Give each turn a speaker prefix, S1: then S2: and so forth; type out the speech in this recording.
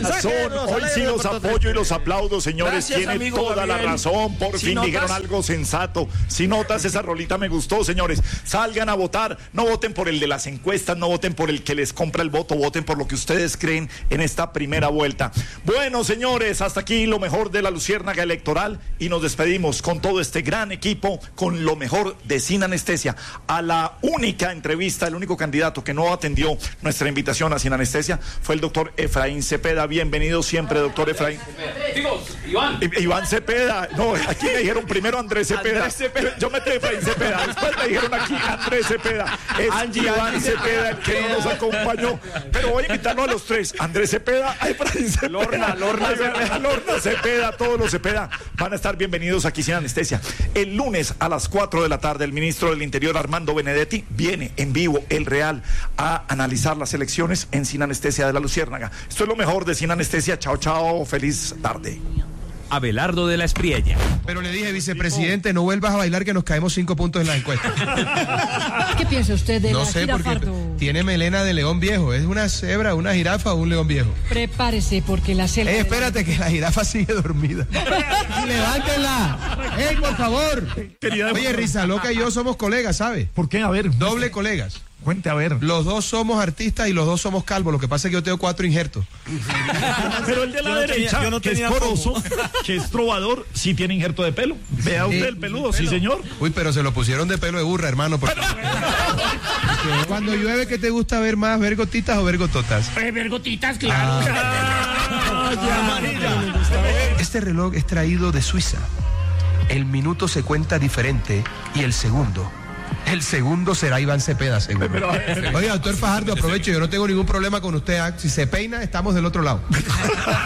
S1: razón, hoy sí los apoyo y los aplaudo, señores. Gracias, tiene amigo, toda Gabriel. La razón, por fin dijeron algo sensato. Si notas, esa rolita me gustó, señores. Salgan a votar, no voten por el de las encuestas, no voten por el que les compra el voto, voten por lo que ustedes creen en esta primera vuelta. Bueno, señores, hasta aquí lo mejor de la luciérnaga electoral y nos despedimos con todo este gran equipo, con lo mejor de Sin Anestesia. A la única entrevista, el único candidato que no atendió nuestra invitación a Sin Anestesia fue el doctor Efraín Cepeda. Bienvenido siempre, doctor Efraín. Iván Cepeda. No, aquí me dijeron primero Andrés Cepeda. Yo metí Efraín Cepeda. Después me dijeron aquí Andrés Cepeda. Es Iván Cepeda el que no nos acompañó. Pero voy a invitarlo a los tres. Andrés Cepeda, a Efraín Cepeda. Lorna Cepeda, todos los Cepeda van a estar bienvenidos aquí Sin Anestesia. El lunes a las 4 de la tarde, el ministro del Interior, Armando Benedetti, viene en vivo, el Real, a analizar las elecciones en Sin Anestesia de la Luciérnaga. Esto es lo mejor de Sin Anestesia. Chao, chao. Feliz tarde.
S2: Abelardo de la Espriella.
S3: Pero le dije, vicepresidente, no vuelvas a bailar que nos caemos 5 puntos en la encuesta.
S4: ¿Qué piensa usted de
S3: no
S4: la
S3: sé,
S4: jirafardo?
S3: Porque tiene melena de león viejo. ¿Es una cebra, una jirafa o un león viejo?
S4: Prepárese porque la selva...
S3: espérate que la jirafa sigue dormida. ¡Levántenla! ¡Ey, por favor! Oye, Risa Loca y yo somos colegas, ¿sabe?
S1: ¿Por qué? A ver.
S3: Doble colegas.
S1: Cuente, a ver.
S3: Los dos somos artistas y los dos somos calvos. Lo que pasa es que yo tengo 4 injertos.
S1: Pero el de la derecha, que es poroso, que es trovador, sí tiene injerto de pelo. Vea usted el peludo, sí, señor.
S3: Uy, pero se lo pusieron de pelo de burra, hermano. Porque cuando llueve, ¿qué te gusta ver más? ¿Ver gotitas o ver gototas?
S5: Ver gotitas, claro.
S3: Este reloj es traído de Suiza. El minuto se cuenta diferente y el segundo será Iván Cepeda, seguro. Oiga, doctor Fajardo, aprovecho, yo no tengo ningún problema con usted. Si se peina, estamos del otro lado.